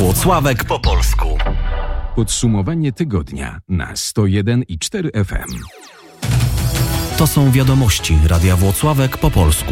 Włocławek po polsku. Podsumowanie tygodnia na 101,4 FM. To są wiadomości Radia Włocławek po polsku.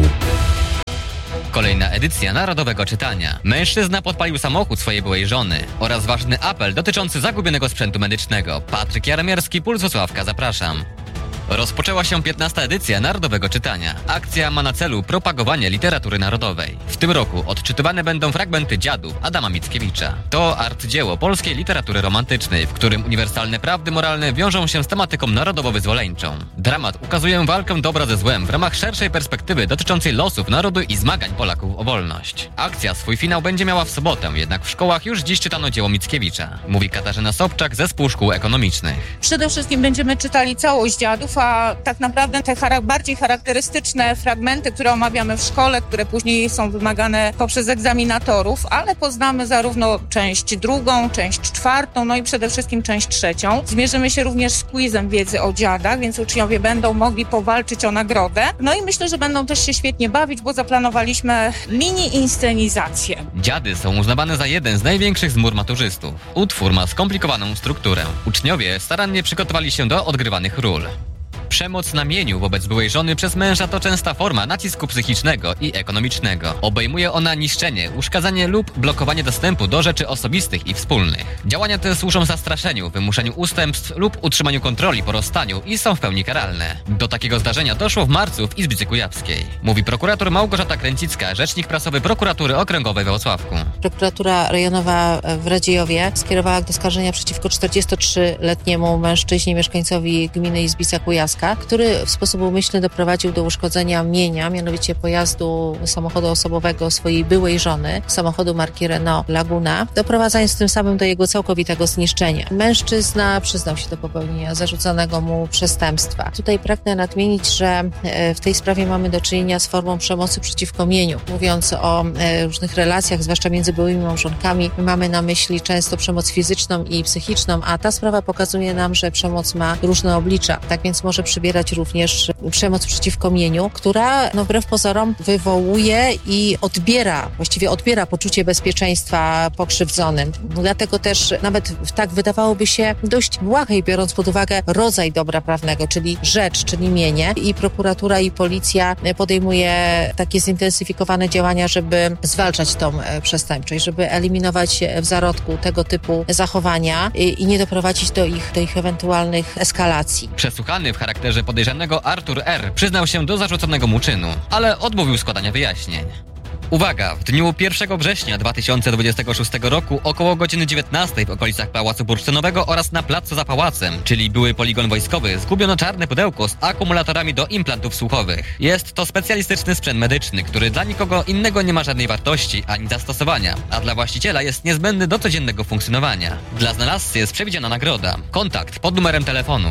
Kolejna edycja Narodowego Czytania. Mężczyzna podpalił samochód swojej byłej żony oraz ważny apel dotyczący zagubionego sprzętu medycznego. Patryk Jaromierski, Puls Włocławka, zapraszam. Rozpoczęła się 15. edycja Narodowego Czytania. Akcja ma na celu propagowanie literatury narodowej. W tym roku odczytywane będą fragmenty Dziadów Adama Mickiewicza. To arcydzieło polskiej literatury romantycznej, w którym uniwersalne prawdy moralne wiążą się z tematyką narodowo-wyzwoleńczą. Dramat ukazuje walkę dobra ze złem w ramach szerszej perspektywy dotyczącej losów narodu i zmagań Polaków o wolność. Akcja swój finał będzie miała w sobotę, jednak w szkołach już dziś czytano dzieło Mickiewicza, mówi Katarzyna Sobczak, Zespół Szkół Ekonomicznych. Przede wszystkim będziemy czytali całość Dziadów, a tak naprawdę te bardziej charakterystyczne fragmenty, które omawiamy w szkole, które później są wymagane poprzez egzaminatorów, ale poznamy zarówno część drugą, część czwartą, no i przede wszystkim część trzecią. Zmierzymy się również z quizem wiedzy o dziadach, więc uczniowie będą mogli powalczyć o nagrodę. No i myślę, że będą też się świetnie bawić, bo zaplanowaliśmy mini inscenizację. Dziady są uznawane za jeden z największych zmór maturzystów. Utwór ma skomplikowaną strukturę. Uczniowie starannie przygotowali się do odgrywanych ról. Przemoc na mieniu wobec byłej żony przez męża to częsta forma nacisku psychicznego i ekonomicznego. Obejmuje ona niszczenie, uszkadzanie lub blokowanie dostępu do rzeczy osobistych i wspólnych. Działania te służą zastraszeniu, wymuszeniu ustępstw lub utrzymaniu kontroli po rozstaniu i są w pełni karalne. Do takiego zdarzenia doszło w marcu w Izbicy Kujawskiej. Mówi prokurator Małgorzata Kręcicka, rzecznik prasowy Prokuratury Okręgowej we Włocławku. Prokuratura rejonowa w Radziejowie skierowała do oskarżenia przeciwko 43-letniemu mężczyźnie, mieszkańcowi gminy Izbica Kujawska, który w sposób umyślny doprowadził do uszkodzenia mienia, mianowicie pojazdu samochodu osobowego swojej byłej żony, samochodu marki Renault Laguna, doprowadzając tym samym do jego całkowitego zniszczenia. Mężczyzna przyznał się do popełnienia zarzucanego mu przestępstwa. Tutaj pragnę nadmienić, że w tej sprawie mamy do czynienia z formą przemocy przeciwko mieniu. Mówiąc o różnych relacjach, zwłaszcza między byłymi małżonkami, mamy na myśli często przemoc fizyczną i psychiczną, a ta sprawa pokazuje nam, że przemoc ma różne oblicza. Tak więc może przybierać również przemoc przeciwko mieniu, która wbrew pozorom wywołuje i właściwie odbiera poczucie bezpieczeństwa pokrzywdzonym. Dlatego też nawet tak wydawałoby się dość błahej, biorąc pod uwagę rodzaj dobra prawnego, czyli rzecz, czyli mienie, i prokuratura i policja podejmuje takie zintensyfikowane działania, żeby zwalczać tą przestępczość, żeby eliminować w zarodku tego typu zachowania i nie doprowadzić do ich ewentualnych eskalacji. Przesłuchany w charakterze podejrzanego Artur R. przyznał się do zarzuconego mu czynu, ale odmówił składania wyjaśnień. Uwaga! W dniu 1 września 2026 roku około godziny 19 w okolicach Pałacu Bursztynowego oraz na placu za pałacem, czyli były poligon wojskowy, zgubiono czarne pudełko z akumulatorami do implantów słuchowych. Jest to specjalistyczny sprzęt medyczny, który dla nikogo innego nie ma żadnej wartości ani zastosowania, a dla właściciela jest niezbędny do codziennego funkcjonowania. Dla znalazcy jest przewidziana nagroda. Kontakt pod numerem telefonu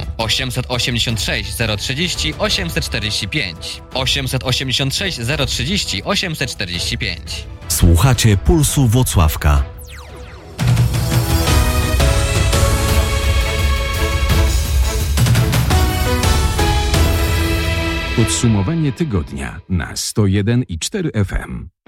886 030 845 886 030 845. Słuchacie Pulsu Włocławka. Podsumowanie tygodnia na 101,4 FM.